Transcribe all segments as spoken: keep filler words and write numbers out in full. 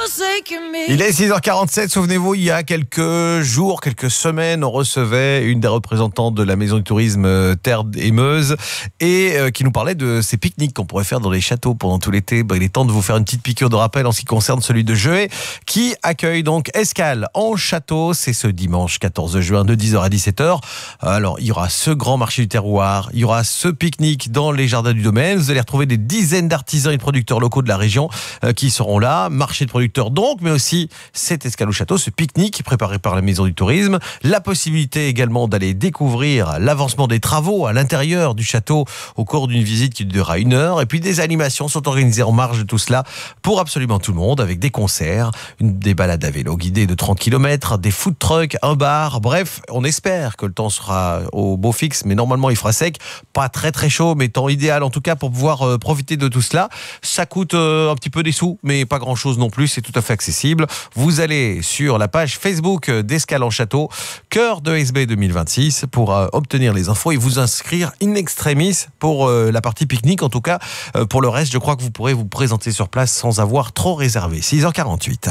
Il est six heures quarante-sept, souvenez-vous, il y a quelques jours, quelques semaines, on recevait une des représentantes de la maison du tourisme Terre et Meuse et euh, qui nous parlait de ces pique-niques qu'on pourrait faire dans les châteaux pendant tout l'été. Bon, il est temps de vous faire une petite piqûre de rappel en ce qui concerne celui de Jeuet qui accueille donc Escale en château. C'est ce dimanche quatorze juin de dix heures à dix-sept heures. Alors, il y aura ce grand marché du terroir, il y aura ce pique-nique dans les jardins du domaine. Vous allez retrouver des dizaines d'artisans et de producteurs locaux de la région euh, qui seront là. Marché de producteurs donc, mais aussi cet Escale au château, ce pique-nique préparé par la maison du tourisme. La possibilité également d'aller découvrir l'avancement des travaux à l'intérieur du château au cours d'une visite qui durera une heure. Et puis des animations sont organisées en marge de tout cela pour absolument tout le monde, avec des concerts, une, des balades à vélo guidées de trente kilomètres, des food trucks, un bar. Bref, on espère que le temps sera au beau fixe, mais normalement il fera sec. Pas très très chaud, mais temps idéal en tout cas pour pouvoir euh, profiter de tout cela. Ça coûte euh, un petit peu des sous, mais pas grand chose non plus. C'est tout à fait accessible. Vous allez sur la page Facebook d'Escale en Château, cœur de S B deux mille vingt-six, pour euh, obtenir les infos et vous inscrire in extremis pour euh, la partie pique-nique. En tout cas, euh, pour le reste, je crois que vous pourrez vous présenter sur place sans avoir trop réservé. six heures quarante-huit.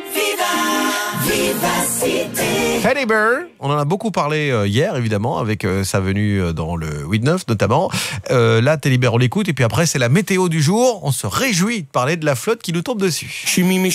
Teddy Bear, on en a beaucoup parlé euh, hier évidemment avec euh, sa venue euh, dans le huit neuf notamment. Euh, là, Teddy Bear, on l'écoute et puis après c'est la météo du jour. On se réjouit de parler de la flotte qui nous tombe dessus. Je suis Mimi.